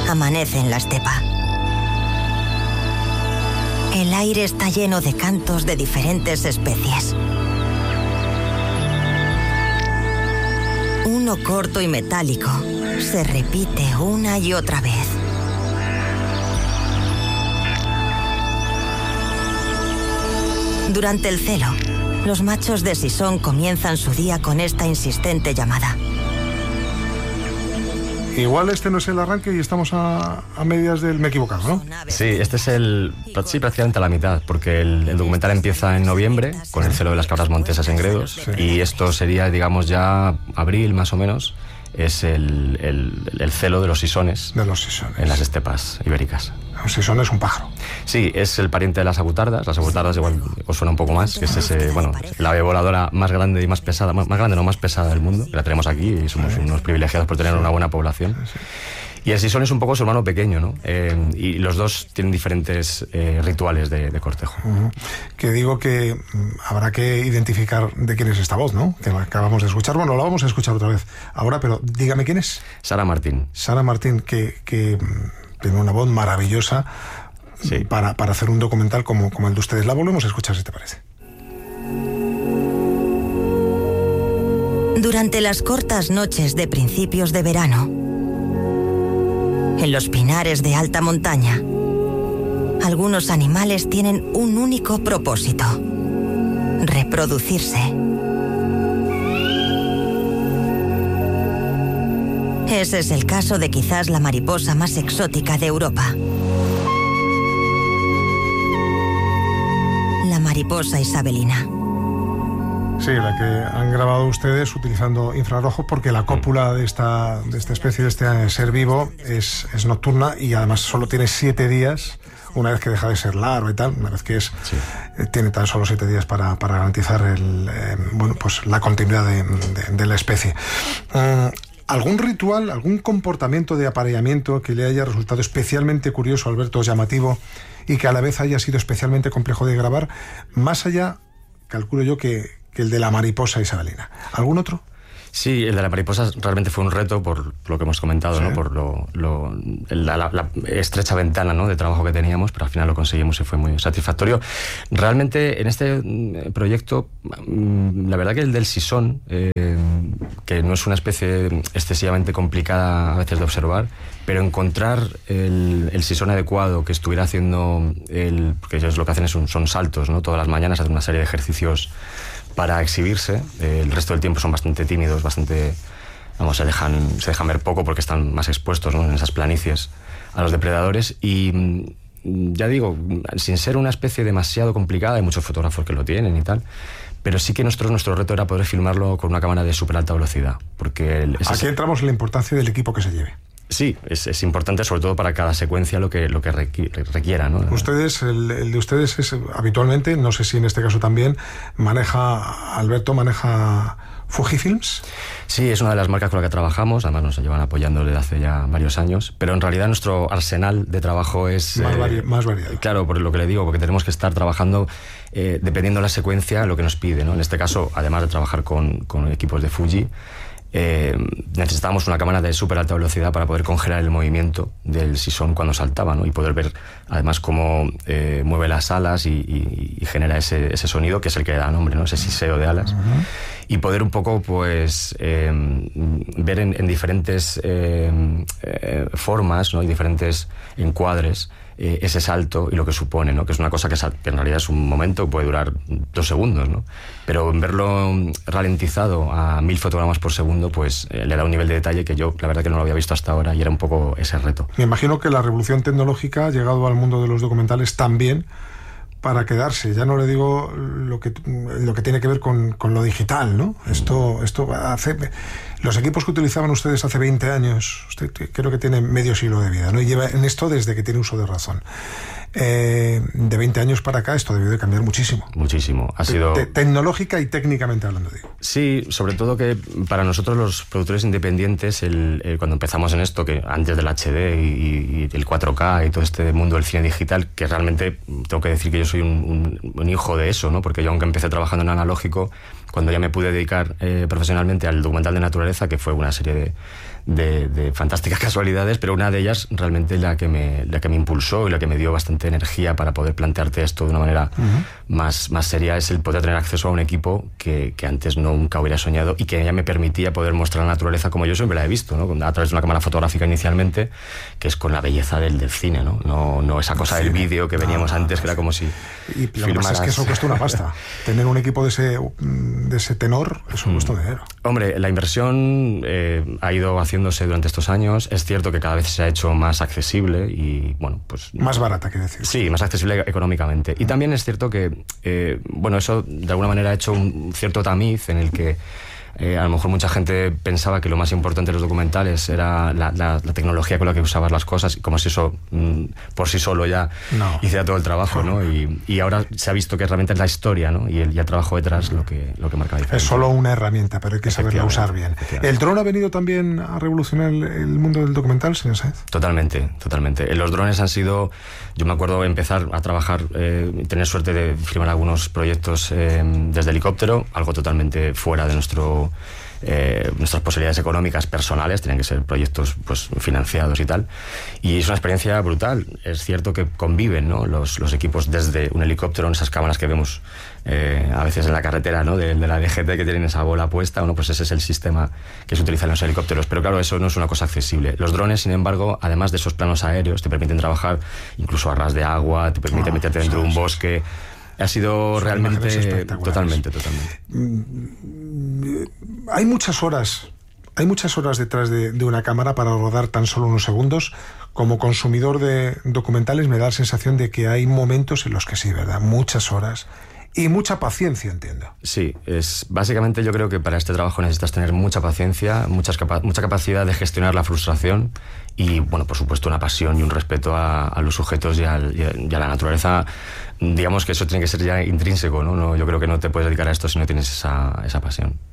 amanece en la estepa. El aire está lleno de cantos de diferentes especies. Uno corto y metálico se repite una y otra vez. Durante el celo, los machos de sisón comienzan su día con esta insistente llamada. Igual este no es el arranque y estamos a medias del... Me he equivocado, ¿no? Sí, este es sí, prácticamente a la mitad, porque el documental empieza en noviembre, con el celo de las cabras montesas en Gredos, sí. Y esto sería, digamos, ya abril más o menos, es el celo de los sisones. De los sisones. En las estepas ibéricas. Un sisón es un pájaro. Sí, es el pariente de las agutardas. Las agutardas igual os suena un poco más, que es ese, bueno, la ave voladora más grande y más pesada, más grande, no más pesada del mundo, que la tenemos aquí y somos unos privilegiados por tener una buena población. Y el sisón es un poco su hermano pequeño, ¿no? Y los dos tienen diferentes rituales de cortejo. Que digo que habrá que identificar de quién es esta voz, ¿no? Que acabamos de escuchar. Bueno, la vamos a escuchar otra vez ahora, pero dígame quién es. Sara Martín. Sara Martín, que tiene una voz maravillosa, sí, para hacer un documental como el de ustedes. La volvemos a escuchar, si te parece. Durante las cortas noches de principios de verano, en los pinares de alta montaña, algunos animales tienen un único propósito: reproducirse. Ese es el caso de quizás la mariposa más exótica de Europa. La mariposa isabelina. Sí, la que han grabado ustedes utilizando infrarrojos, porque la cópula de esta especie, de este ser vivo, es nocturna y además solo tiene 7 días, una vez que deja de ser larva y tal, una vez que es, sí, tiene tan solo 7 días para garantizar pues la continuidad de la especie. ¿Algún ritual, algún comportamiento de apareamiento que le haya resultado especialmente curioso, Alberto, llamativo, y que a la vez haya sido especialmente complejo de grabar, más allá, calculo yo, que el de la mariposa isabelina? ¿Algún otro? Sí, el de la mariposa realmente fue un reto por lo que hemos comentado, ¿sí? ¿No? Por la estrecha ventana, ¿no?, de trabajo que teníamos, pero al final lo conseguimos y fue muy satisfactorio. Realmente en este proyecto, la verdad que el del sisón, que no es una especie excesivamente complicada a veces de observar, pero encontrar el sisón adecuado que estuviera haciendo porque ellos lo que hacen son saltos, ¿no? Todas las mañanas hacen una serie de ejercicios para exhibirse. El resto del tiempo son bastante tímidos, se dejan ver poco porque están más expuestos, ¿no?, en esas planicies a los depredadores. Y ya digo, sin ser una especie demasiado complicada, hay muchos fotógrafos que lo tienen y tal, pero sí que nuestro reto era poder filmarlo con una cámara de súper alta velocidad, porque aquí entramos en la importancia del equipo que se lleve. Sí, es importante, sobre todo para cada secuencia lo que requiera, ¿no? El de ustedes es habitualmente, no sé si en este caso también, Alberto maneja Fujifilms. Sí, es una de las marcas con la que trabajamos, además nos llevan apoyando desde hace ya varios años, pero en realidad nuestro arsenal de trabajo es... más variado. Claro, por lo que le digo, porque tenemos que estar trabajando dependiendo de la secuencia, lo que nos pide, ¿no? En este caso, además de trabajar con equipos de Fuji, necesitábamos una cámara de súper alta velocidad para poder congelar el movimiento del sisón cuando saltaba, ¿no? Y poder ver además cómo mueve las alas y genera ese sonido que es el que da nombre, ¿no?, ese siseo de alas. Y poder un poco pues ver en diferentes formas, ¿no?, y diferentes encuadres ese salto y lo que supone, ¿no?, que es una cosa que en realidad es un momento que puede durar 2 segundos, ¿no? Pero verlo ralentizado a 1000 fotogramas por segundo, pues le da un nivel de detalle que yo la verdad que no lo había visto hasta ahora, y era un poco ese reto. Me imagino que la revolución tecnológica ha llegado al mundo de los documentales también para quedarse. Ya no le digo lo que tiene que ver con lo digital, ¿no? Esto hace... Los equipos que utilizaban ustedes hace 20 años, usted creo que tiene medio siglo de vida, ¿no? Y lleva en esto desde que tiene uso de razón. De 20 años para acá esto debió de cambiar muchísimo. Muchísimo. Ha sido... Tecnológica y técnicamente hablando, digo. Sí, sobre todo que para nosotros los productores independientes, cuando empezamos en esto, que antes del HD y el 4K y todo este mundo del cine digital, que realmente tengo que decir que yo soy un hijo de eso, ¿no? Porque yo, aunque empecé trabajando en analógico, cuando ya me pude dedicar profesionalmente al documental de naturaleza, que fue una serie de fantásticas casualidades, pero una de ellas realmente la que me impulsó y la que me dio bastante energía para poder plantearte esto de una manera más seria, es el poder tener acceso a un equipo que antes nunca hubiera soñado y que ya me permitía poder mostrar la naturaleza como yo siempre la he visto, ¿no? A través de una cámara fotográfica inicialmente, que es con la belleza del cine, no esa cosa del vídeo que veníamos antes, que era como si y lo que pasa es que eso cuesta una pasta. Tener un equipo de ese tenor, eso cuesta dinero. Hombre, la inversión ha ido haciéndose durante estos años. Es cierto que cada vez se ha hecho más accesible y, bueno, pues... Más barata, quiere decir. Sí, más accesible económicamente. Y también es cierto que, eso de alguna manera ha hecho un cierto tamiz en el que a lo mejor mucha gente pensaba que lo más importante de los documentales era la tecnología con la que usabas las cosas, como si eso por sí solo ya hiciera todo el trabajo, ¿no? Y ahora se ha visto que realmente es la historia, ¿no? Y el trabajo detrás lo que marca la diferencia. Es solo una herramienta, pero hay que saberla usar bien. ¿El dron ha venido también a revolucionar el mundo del documental, señor Sáenz? Totalmente. Los drones han sido... Yo me acuerdo empezar a trabajar, tener suerte de filmar algunos proyectos desde helicóptero, algo totalmente fuera de nuestras posibilidades económicas personales, tenían que ser proyectos pues financiados y tal, y es una experiencia brutal. Es cierto que conviven, ¿no? los equipos desde un helicóptero, en esas cámaras que vemos a veces en la carretera, ¿no? de la DGT, que tienen esa bola puesta, bueno, pues ese es el sistema que se utiliza en los helicópteros, pero claro, eso no es una cosa accesible. Los drones, sin embargo, además de esos planos aéreos, te permiten trabajar incluso a ras de agua, te permiten meterte dentro de un bosque. Ha sido realmente totalmente. Hay muchas horas detrás de una cámara para rodar tan solo unos segundos. Como consumidor de documentales me da la sensación de que hay momentos en los que sí, ¿verdad? Muchas horas. Y mucha paciencia, entiendo. Sí, básicamente yo creo que para este trabajo necesitas tener mucha paciencia, mucha capacidad de gestionar la frustración y, bueno, por supuesto, una pasión y un respeto a los sujetos y a la naturaleza. Digamos que eso tiene que ser ya intrínseco, ¿no? Yo creo que no te puedes dedicar a esto si no tienes esa pasión.